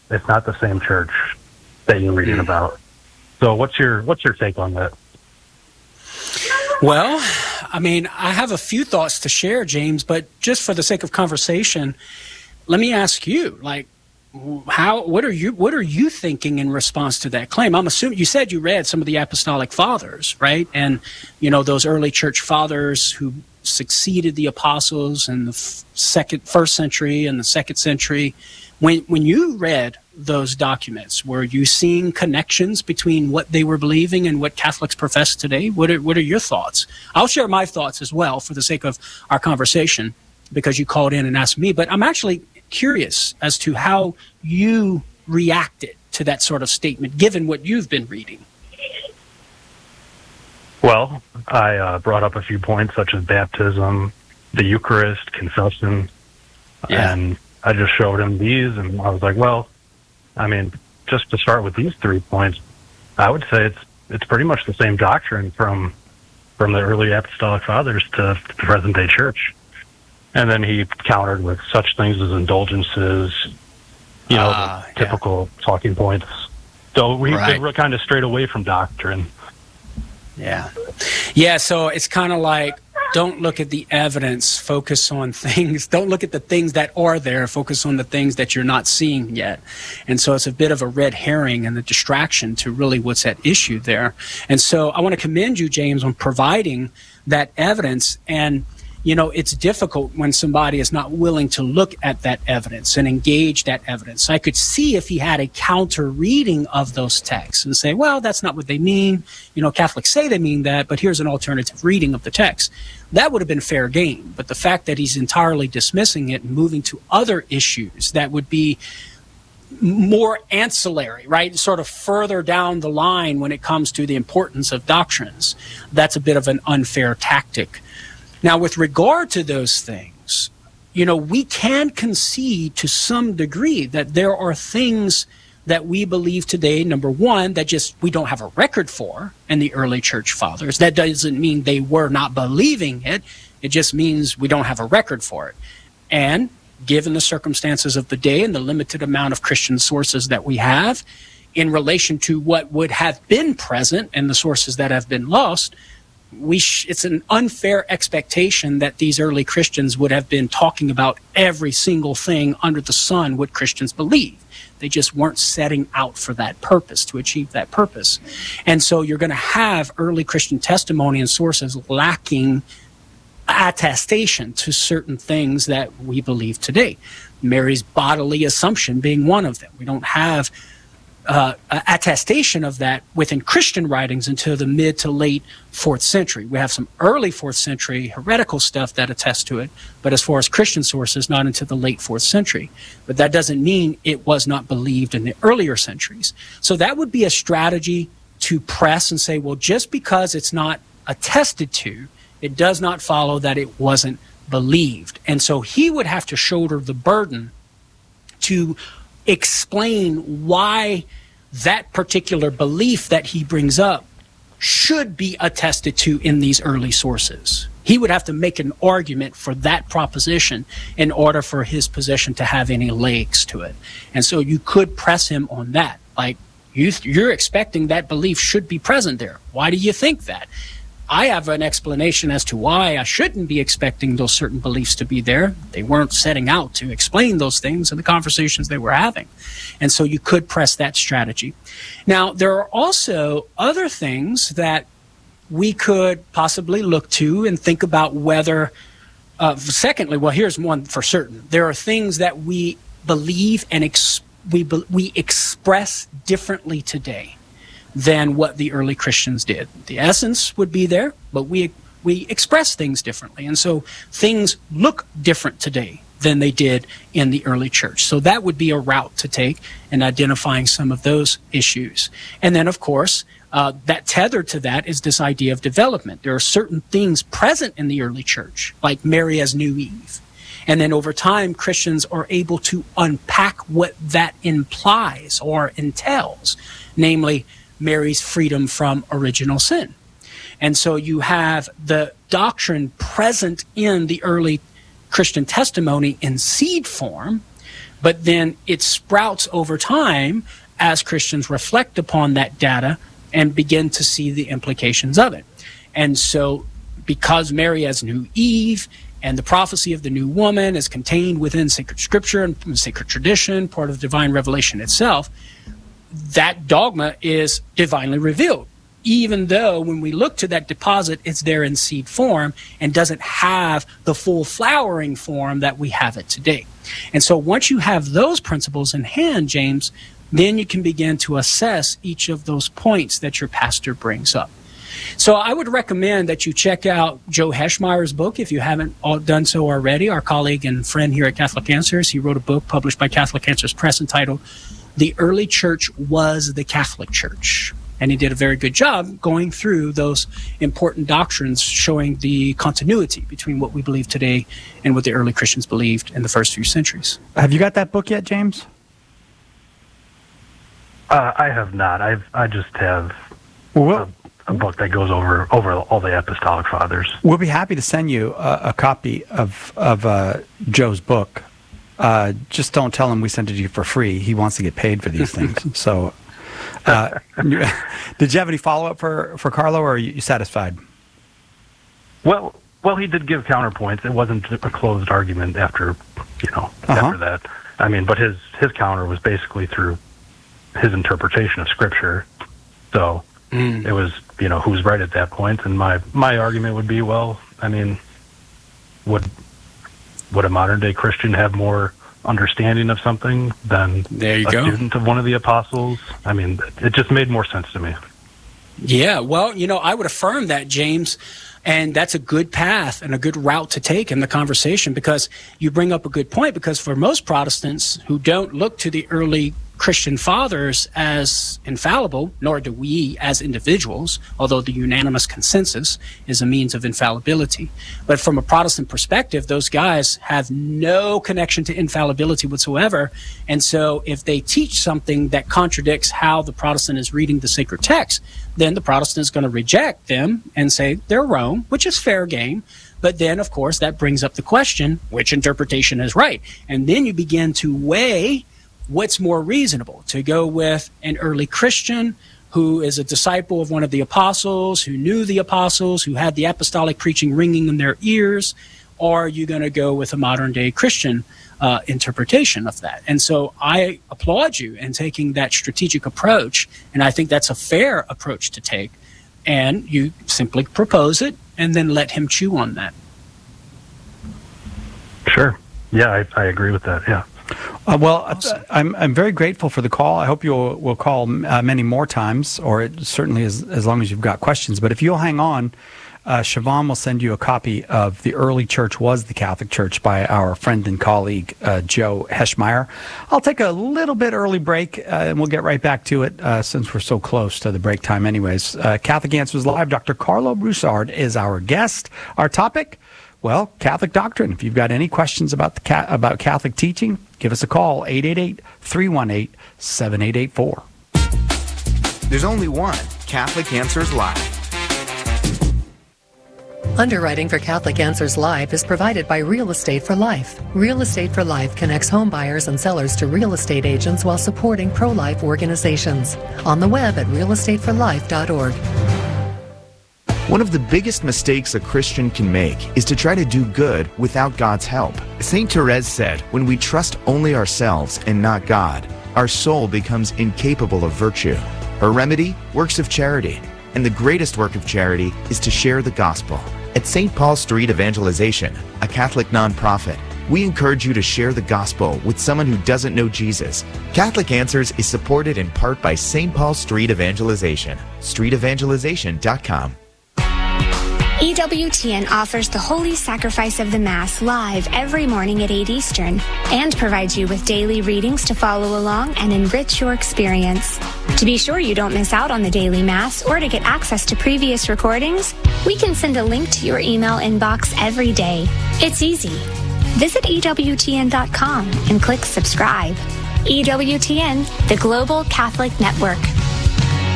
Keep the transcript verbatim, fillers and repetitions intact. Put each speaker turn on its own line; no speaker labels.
it's not the same church that you're reading mm. about. So what's your what's your take on that?
Well, I mean, I have a few thoughts to share, James, but just for the sake of conversation, let me ask you, like, how, what are you, what are you thinking in response to that claim? I'm assuming you said you read some of the apostolic fathers, right? And, you know, those early church fathers who succeeded the apostles in the second, first century and the second century. When, when you read those documents, were you seeing connections between what they were believing and what Catholics profess today? What are, what are your thoughts? I'll share my thoughts as well for the sake of our conversation, because you called in and asked me, but I'm actually curious as to how you reacted to that sort of statement, given what you've been reading.
Well, I uh, brought up a few points such as baptism, the Eucharist, confession,
yeah.
and I just showed him these, and I was like, well, I mean, just to start with these three points, I would say it's it's pretty much the same doctrine from from the early apostolic fathers to the present day church. And then he countered with such things as indulgences, you know,
uh,
the typical yeah. talking points. So we right. were kind of straight away from doctrine.
Yeah. Yeah, so it's kind of like, don't look at the evidence, focus on things. Don't look at the things that are there, focus on the things that you're not seeing yet. And so it's a bit of a red herring and a distraction to really what's at issue there. And so I want to commend you, James, on providing that evidence. And you know, it's difficult when somebody is not willing to look at that evidence and engage that evidence. I could see if he had a counter reading of those texts and say, well, that's not what they mean. You know, Catholics say they mean that, but here's an alternative reading of the text. That would have been fair game. But the fact that he's entirely dismissing it and moving to other issues that would be more ancillary, right? Sort of further down the line when it comes to the importance of doctrines, that's a bit of an unfair tactic. Now, with regard to those things, you know, we can concede to some degree that there are things that we believe today, number one, that just we don't have a record for in the early church fathers. That doesn't mean they were not believing it. It just means we don't have a record for it. And given the circumstances of the day and the limited amount of Christian sources that we have in relation to what would have been present and the sources that have been lost, we sh- it's an unfair expectation that these early Christians would have been talking about every single thing under the sun what Christians believe. They just weren't setting out for that purpose, to achieve that purpose. And so you're going to have early Christian testimony and sources lacking attestation to certain things that we believe today. Mary's bodily assumption being one of them. We don't have Uh, attestation of that within Christian writings until the mid to late fourth century. We have some early fourth century heretical stuff that attests to it, but as far as Christian sources, not until the late fourth century. But that doesn't mean it was not believed in the earlier centuries. So that would be a strategy to press and say, well, just because it's not attested to, it does not follow that it wasn't believed. And so he would have to shoulder the burden to explain why that particular belief that he brings up should be attested to in these early sources. He would have to make an argument for that proposition in order for his position to have any legs to it. And so you could press him on that. Like, you, you're expecting that belief should be present there. Why do you think that? I have an explanation as to why I shouldn't be expecting those certain beliefs to be there. They weren't setting out to explain those things in the conversations they were having. And so you could press that strategy. Now, there are also other things that we could possibly look to and think about whether, uh, secondly, well, here's one for certain. There are things that we believe and ex- we, be- we express differently today than what the early Christians did. The essence would be there, but we we express things differently. And so things look different today than they did in the early church. So that would be a route to take in identifying some of those issues. And then, of course, uh, that tethered to that is this idea of development. There are certain things present in the early church, like Mary as New Eve. And then over time, Christians are able to unpack what that implies or entails, namely, Mary's freedom from original sin. And so you have the doctrine present in the early Christian testimony in seed form, But then it sprouts over time as Christians reflect upon that data and begin to see the implications of it. And so because Mary as new Eve and the prophecy of the new woman is contained within sacred scripture and sacred tradition, part of divine revelation itself, that dogma is divinely revealed, even though when we look to that deposit, it's there in seed form and doesn't have the full flowering form that we have it today. And so once you have those principles in hand, James, then you can begin to assess each of those points that your pastor brings up. So I would recommend that you check out Joe Heschmeyer's book if you haven't done so already. Our colleague and friend here at Catholic Answers, he wrote a book published by Catholic Answers Press entitled The Early Church Was the Catholic Church. And he did a very good job going through those important doctrines, showing the continuity between what we believe today and what the early Christians believed in the first few centuries.
Have you got that book yet, James?
Uh, I have not. I've I just have
well,
a, a book that goes over over all the Apostolic Fathers.
We'll be happy to send you a, a copy of of uh, Joe's book. Uh, just don't tell him we sent it to you for free. He wants to get paid for these things. So, uh, did you have any follow up for, for Carlo, or are you satisfied?
Well, well, he did give counterpoints. It wasn't a closed argument after, you know, uh-huh. after that. I mean, but his his counter was basically through his interpretation of Scripture. So mm. it was, you know, who's right at that point. And my, my argument would be, well, I mean, would would a modern day Christian have more understanding of something than
there you
a
go.
student of one of the apostles? I mean, it just made more sense to me.
Yeah, well, you know, I would affirm that, James. And that's a good path and a good route to take in the conversation, because you bring up a good point, because for most Protestants who don't look to the early Christian fathers as infallible, nor do we as individuals, although the unanimous consensus is a means of infallibility. But from a Protestant perspective, those guys have no connection to infallibility whatsoever. And so if they teach something that contradicts how the Protestant is reading the sacred text, then the Protestant is going to reject them and say they're wrong, which is fair game. But then, of course, that brings up the question, which interpretation is right? And then you begin to weigh what's more reasonable, to go with an early Christian who is a disciple of one of the apostles, who knew the apostles, who had the apostolic preaching ringing in their ears, or are you going to go with a modern-day Christian uh, interpretation of that? And so I applaud you in taking that strategic approach, and I think that's a fair approach to take. And you simply propose it, and then let him chew on that.
Sure. Yeah, I, I agree with that, yeah.
Uh, well, awesome. I'm I'm very grateful for the call. I hope you will, will call uh, many more times, or it, certainly as, as long as you've got questions. But if you'll hang on, uh, Siobhan will send you a copy of The Early Church Was the Catholic Church by our friend and colleague, uh, Joe Heschmeyer. I'll take a little bit early break, uh, and we'll get right back to it uh, since we're so close to the break time anyways. Uh, Catholic Answers Live, Doctor Carlo Broussard is our guest. Our topic, well, Catholic doctrine. If you've got any questions about the ca- about Catholic teaching, give us a call, eight eight eight, three one eight, seven eight eight four.
There's only one Catholic Answers Live.
Underwriting for Catholic Answers Live is provided by Real Estate for Life. Real Estate for Life connects home buyers and sellers to real estate agents while supporting pro-life organizations. On the web at real estate for life dot org.
One of the biggest mistakes a Christian can make is to try to do good without God's help. Saint Therese said, when we trust only ourselves and not God, our soul becomes incapable of virtue. Her remedy? Works of charity. And the greatest work of charity is to share the gospel. At Saint Paul Street Evangelization, a Catholic nonprofit, we encourage you to share the gospel with someone who doesn't know Jesus. Catholic Answers is supported in part by Saint Paul Street Evangelization. street evangelization dot com.
E W T N offers the Holy Sacrifice of the Mass live every morning at eight Eastern and provides you with daily readings to follow along and enrich your experience. To be sure you don't miss out on the daily Mass or to get access to previous recordings, we can send a link to your email inbox every day. It's easy. Visit E W T N dot com and click subscribe. E W T N, the Global Catholic Network.